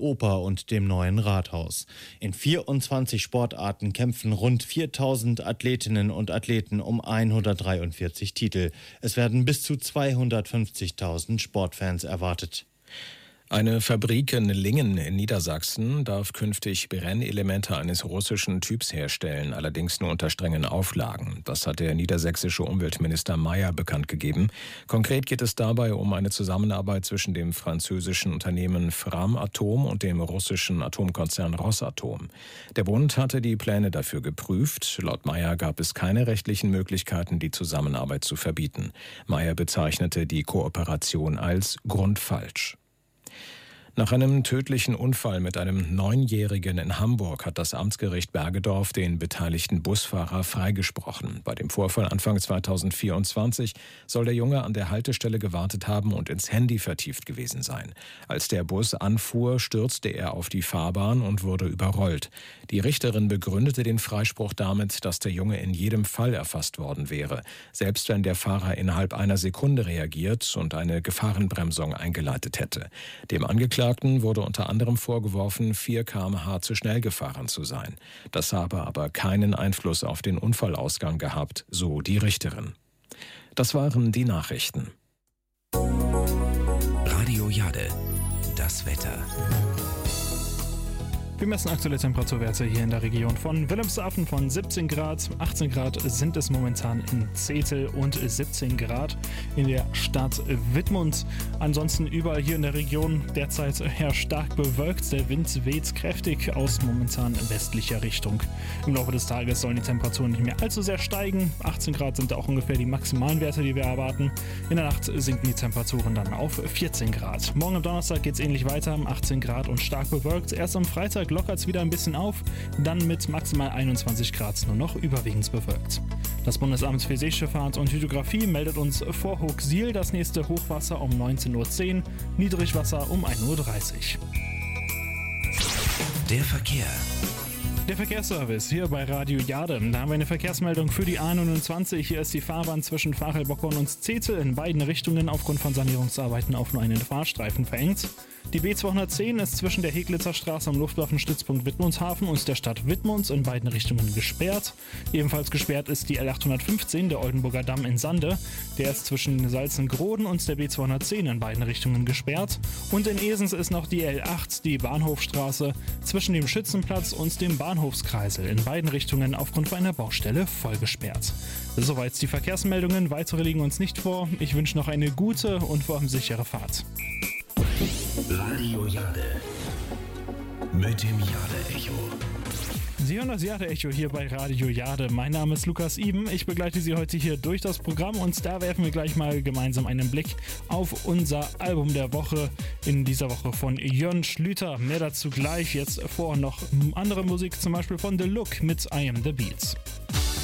Oper und dem neuen Rathaus. In 24 Sportarten kämpfen rund 4000 Athletinnen und Athleten um 143 Titel. Es werden bis zu 250.000 Sportfans erwartet. Eine Fabrik in Lingen in Niedersachsen darf künftig Brennelemente eines russischen Typs herstellen, allerdings nur unter strengen Auflagen. Das hat der niedersächsische Umweltminister Mayer bekannt gegeben. Konkret geht es dabei um eine Zusammenarbeit zwischen dem französischen Unternehmen Framatome und dem russischen Atomkonzern Rosatom. Der Bund hatte die Pläne dafür geprüft. Laut Mayer gab es keine rechtlichen Möglichkeiten, die Zusammenarbeit zu verbieten. Mayer bezeichnete die Kooperation als grundfalsch. Nach einem tödlichen Unfall mit einem 9-Jährigen in Hamburg hat das Amtsgericht Bergedorf den beteiligten Busfahrer freigesprochen. Bei dem Vorfall Anfang 2024 soll der Junge an der Haltestelle gewartet haben und ins Handy vertieft gewesen sein. Als der Bus anfuhr, stürzte er auf die Fahrbahn und wurde überrollt. Die Richterin begründete den Freispruch damit, dass der Junge in jedem Fall erfasst worden wäre, selbst wenn der Fahrer innerhalb einer Sekunde reagiert und eine Gefahrenbremsung eingeleitet hätte. Dem Angeklagten wurde unter anderem vorgeworfen, 4 km/h zu schnell gefahren zu sein. Das habe aber keinen Einfluss auf den Unfallausgang gehabt, so die Richterin. Das waren die Nachrichten. Radio Jade, das Wetter. Wir messen aktuelle Temperaturwerte hier in der Region von Wilhelmshaven von 17 Grad. 18 Grad sind es momentan in Zetel und 17 Grad in der Stadt Wittmund. Ansonsten überall hier in der Region derzeit eher stark bewölkt. Der Wind weht kräftig aus momentan westlicher Richtung. Im Laufe des Tages sollen die Temperaturen nicht mehr allzu sehr steigen. 18 Grad sind auch ungefähr die maximalen Werte, die wir erwarten. In der Nacht sinken die Temperaturen dann auf 14 Grad. Morgen am Donnerstag geht es ähnlich weiter, 18 Grad und stark bewölkt. Erst am Freitag lockert es wieder ein bisschen auf, dann mit maximal 21 Grad nur noch überwiegend bewölkt. Das Bundesamt für Seeschifffahrt und Hydrographie meldet uns vor Hochsiel das nächste Hochwasser um 19.10 Uhr, Niedrigwasser um 1.30 Uhr. Der Verkehr. Der Verkehrsservice hier bei Radio Jade. Da haben wir eine Verkehrsmeldung für die A29. Hier ist die Fahrbahn zwischen Fachelbockhorn und Zetel in beiden Richtungen aufgrund von Sanierungsarbeiten auf nur einen Fahrstreifen verengt. Die B210 ist zwischen der Heglitzer Straße am Luftwaffenstützpunkt Wittmundshafen und der Stadt Wittmunds in beiden Richtungen gesperrt. Ebenfalls gesperrt ist die L815, der Oldenburger Damm in Sande. Der ist zwischen Salzengroden und der B210 in beiden Richtungen gesperrt. Und in Esens ist noch die L8, die Bahnhofstraße, zwischen dem Schützenplatz und dem Bahnhofskreisel in beiden Richtungen aufgrund einer Baustelle voll gesperrt. Soweit die Verkehrsmeldungen. Weitere liegen uns nicht vor. Ich wünsche noch eine gute und vor allem sichere Fahrt. Radio Jade mit dem Jade-Echo. Sie hören das Jade-Echo hier bei Radio Jade. Mein Name ist Lukas Iben. Ich begleite Sie heute hier durch das Programm und da werfen wir gleich mal gemeinsam einen Blick auf unser Album der Woche. In dieser Woche von Jörn Schlüter. Mehr dazu gleich. Jetzt vorher noch andere Musik, zum Beispiel von The Look mit I Am The Beats.